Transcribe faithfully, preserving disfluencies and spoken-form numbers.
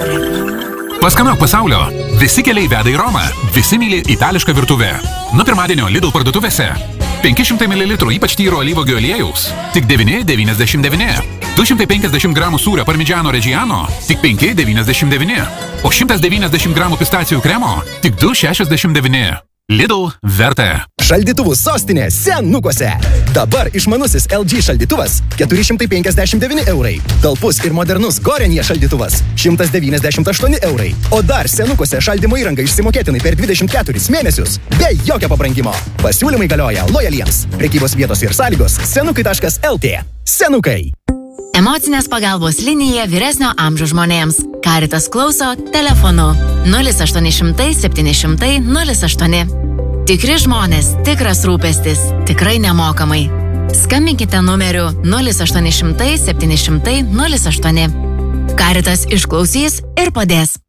Paskanauk pasaulio. Visi keliai veda į Romą. Visi myli itališką virtuvę. Nuo pirmadienio Lidl parduotuvėse. penki šimtai mililitrų ypač tyro alyvuogių aliejaus. Tik devyni devyniasdešimt devyni. du šimtai penkiasdešimt gramų sūrio Parmigiano Reggiano. Tik penki devyniasdešimt devyni. O šimtas devyniasdešimt gramų pistacijų kremo. Tik du šešiasdešimt devyni. Lidl verta. Šaldytuvų sostinė Senukuose. Dabar išmanusis L G šaldytuvas keturi šimtai penkiasdešimt devyni eurai. Talpus ir modernus Gorenje šaldytuvas šimtas devyniasdešimt aštuoni eurai. O dar Senukuose šaldymo įranga išsimokėtinai per dvidešimt keturis mėnesius be jokio pabrangimo. Pasiūlymai galioja lojaliems. Prekybos vietos ir sąlygos senukai taškas L T. Senukai. Emocinės pagalbos linija vyresnio amžiaus žmonėms. Caritas klauso telefonu nulis aštuoni šimtai septyni šimtai nulis aštuoni. Tikri žmonės, tikras rūpestis, tikrai nemokamai. Skambinkite numeriu nulis aštuoni šimtai septyni šimtai nulis aštuoni. Caritas išklausys ir padės.